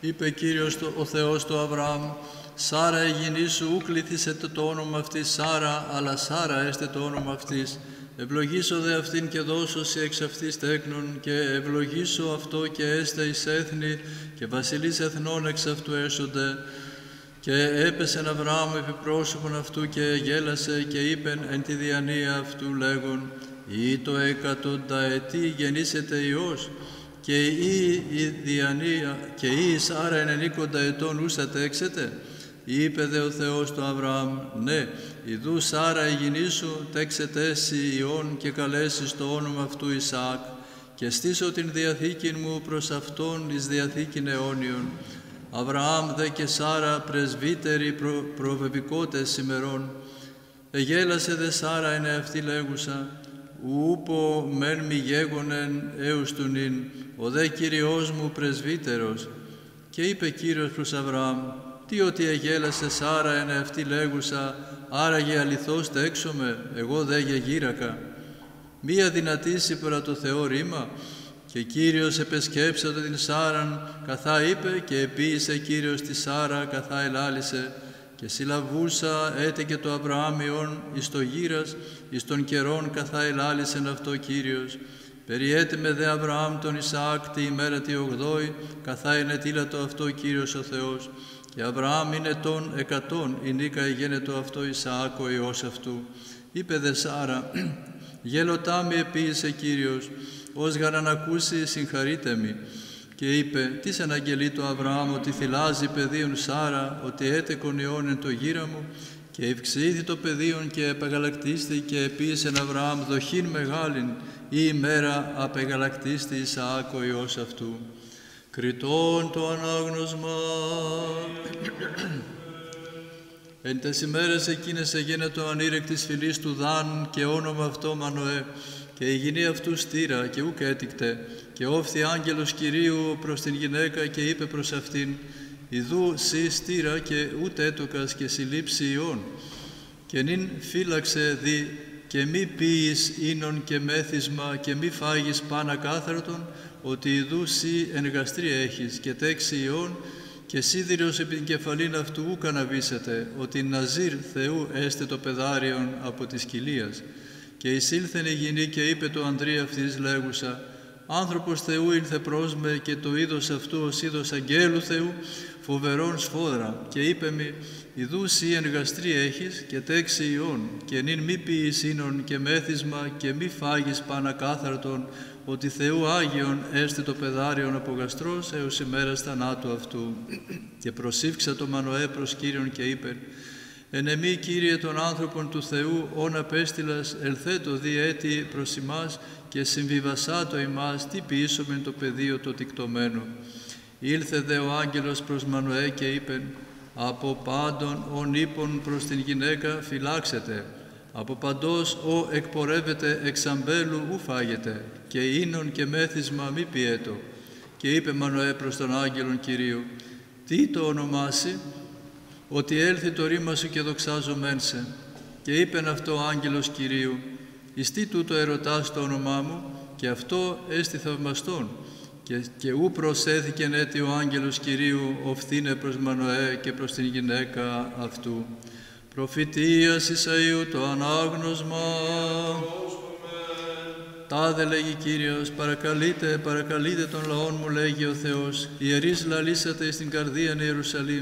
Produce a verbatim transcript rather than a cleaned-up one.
Είπε Κύριος ο Θεός του Αβραάμ, Σάρα εγινή σου ου κλήθησε το όνομα αυτής Σάρα, αλλά Σάρα έστε το όνομα αυτής. Ευλογήσω δε αυτήν και δώσω σε εξ αυτής τέκνον, και ευλογήσω αυτό και έστε εις έθνη, και βασιλείς εθνών εξ αυτού έσονται. Και έπεσεν Αβραάμ επί πρόσωπον αυτού και γέλασε και είπεν εν τη διανία αυτού λέγον, «Ή το εκατονταετή γεννήσεται Υιός, και ή η διανία, και ή η Σάρα ενενήκοντα ετών ούσα τέξετε». Είπε δε ο Θεός του Αβραάμ, «Ναι, ιδού Σάρα η γυνή σου τέξετε εσύ Υιόν και καλέσεις το όνομα αυτού Ισαάκ, και στήσω την διαθήκη μου προς αυτόν εις διαθήκην αιώνιον». Αβραάμ δε και Σάρα πρεσβύτεροι προ, προβεβικότες ημερών. Εγέλασε δε Σάρα εν εαυτή λέγουσα, «Ούπο μεν μη γέγονεν έως του νυν, ο δε Κύριός μου πρεσβύτερος». Και είπε Κύριος προς Αβραάμ, «Τι ότι εγέλασε Σάρα εν εαυτή λέγουσα, άραγε αληθώς τέξομαι, εγώ δε γεγύρακα. Μία δυνατήσει πέρα το Θεό ρήμα». Και Κύριος επεσκέψατε την Σάραν, καθά είπε, και επίησε Κύριος τη Σάρα, καθά ελάλησε. Και συλλαβούσα έτε και το Αβραάμ Υιόν εις το γύρας, εις των καιρών καθά ελάλησεν αυτό Κύριος. Περιέτημε δε Αβραάμ τον Ισαάκ τη ημέρα τη ογδόη, καθά ενετήλατο αυτό Κύριος ο Θεός. Και Αβραάμ είναι τον εκατόν, η νίκα εγένετο αυτό Ισαάκ ο Υιός αυτού. Είπε δε Σάρα, «Γέλωτά μη επίησε Κύριος, ως γαρ αν ακούσει συγχαρείτε μη». Και είπε, «Τις αναγγελεί το Αβραάμ ότι θυλάζει παιδίον Σάρα, ότι έτεκον Υιόν εν το γύρα μου». Και ευξήθη το παιδίον και επαγαλακτίστη, και επίησεν Αβραάμ δοχήν μεγάλην, η ημέρα απεγαλακτίστη Ισαάκ ο Υιός αυτού. Κριτών το ανάγνωσμα. Εν τες ημέρες εκείνες εγένετο ανήρεκτης φυλής του Δάν, και όνομα αυτό Μανοέ, και η γυνή αυτού στήρα, και ούκ έτικτε, και όφθη άγγελος Κυρίου προς την γυναίκα, και είπε προς αυτήν, «Ιδού σύ στήρα και ούτ έτοκας και συλλήψει Υιόν, και νυν φύλαξε δι, και μη πίεις ίνον και μέθισμα, και μη φάγεις πάνα κάθαρτον, ότι ιδού σύ εν γαστρή έχεις, και τέξει Υιόν, και σίδηρος επί την κεφαλήν αυτού ούκ αναβήσεται, ότι Ναζίρ Θεού έστε το πεδάριον από της κοιλίας». Και εισήλθεν η γυνή και είπε το ανδρή αυτής λέγουσα, «Άνθρωπος Θεού ήλθε προς με, και το είδος αυτού ως είδος αγγέλου Θεού, φοβερόν σφόδρα, και είπε μη, ιδού σύ εν γαστρή έχεις, και τέξει Υιόν, και νυν μη πίεις ίνον και μέθισμα, και μη φάγεις πάνα κάθαρτον, ότι Θεού Άγιον έστε το πεδάριον από γαστρός έως ημέρας θανάτου αυτού». Και προσήφξα το Μανοέ προς Κύριον και είπε, «Εν εμή, Κύριε, των άνθρωπων του Θεού, όν απέστειλας, ελθέτω δι έτη προς ημάς, και συμβιβασάτο ημάς, τι ποιήσομεν το πεδίο το τικτωμένο». Ήλθε δε ο άγγελος προς Μανοέ και είπεν, «Από πάντων ον είπων προς την γυναίκα φυλάξετε, από παντός ο εκπορεύεται εξ αμπέλου ου φάγετε, και ίνον και μέθισμα μη πιέτο». Και είπε Μανοέ προς τον άγγελον Κυρίου, «Τι το ονομάσει?» «Ότι έλθει το ρήμα σου και δοξάζομεν σε». Και είπεν αυτό ο άγγελος Κυρίου, «Εις τι τούτο ερωτάς το όνομά μου?» Και αυτό έστι θαυμαστόν. Και, και ου προσέθηκεν έτι ο άγγελος Κυρίου οφθήνε προς Μανοέ και προς την γυναίκα αυτού. Προφητείας Ισαΐου το ανάγνωσμα. Τάδε λέγει Κύριος, παρακαλείτε, παρακαλείτε τον λαόν μου, λέγει ο Θεός. Ιερείς λαλήσατε στην καρδίαν Ιερουσαλήμ,